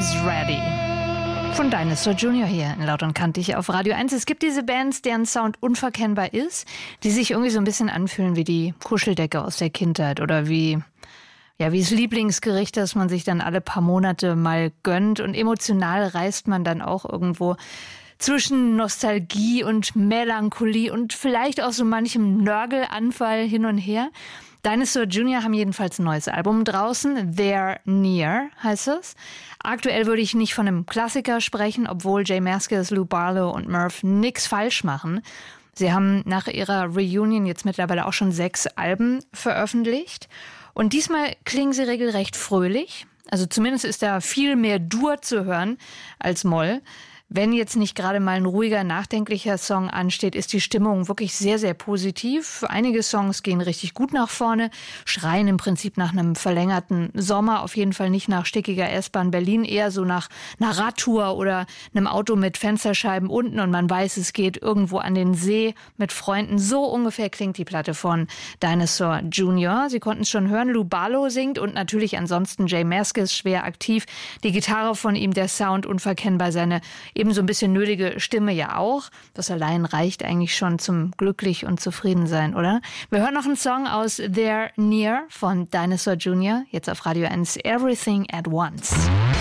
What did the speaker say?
is Ready. Von Dinosaur Jr. hier in Laut und Kantig auf Radio 1. Es gibt diese Bands, deren Sound unverkennbar ist, die sich irgendwie so ein bisschen anfühlen wie die Kuscheldecke aus der Kindheit oder wie das Lieblingsgericht, das man sich dann alle paar Monate mal gönnt. Und emotional reist man dann auch irgendwo zwischen Nostalgie und Melancholie und vielleicht auch so manchem Nörgelanfall hin und her. Dinosaur Jr. haben jedenfalls ein neues Album draußen. They're Near heißt es. Aktuell würde ich nicht von einem Klassiker sprechen, obwohl J Mascis, Lou Barlow und Murph nichts falsch machen. Sie haben nach ihrer Reunion jetzt mittlerweile auch schon 6 Alben veröffentlicht. Und diesmal klingen sie regelrecht fröhlich. Also zumindest ist da viel mehr Dur zu hören als Moll. Wenn jetzt nicht gerade mal ein ruhiger, nachdenklicher Song ansteht, ist die Stimmung wirklich sehr, sehr positiv. Einige Songs gehen richtig gut nach vorne, schreien im Prinzip nach einem verlängerten Sommer, auf jeden Fall nicht nach stickiger S-Bahn Berlin, eher so nach einer Radtour oder einem Auto mit Fensterscheiben unten und man weiß, es geht irgendwo an den See mit Freunden. So ungefähr klingt die Platte von Dinosaur Jr. Sie konnten es schon hören, Lou Barlow singt und natürlich ansonsten J Mascis schwer aktiv. Die Gitarre von ihm, der Sound unverkennbar, seine eben so ein bisschen nölige Stimme ja auch. Das allein reicht eigentlich schon zum glücklich und zufrieden sein, oder? Wir hören noch einen Song aus They're Near von Dinosaur Jr. Jetzt auf Radio 1 Everything at Once.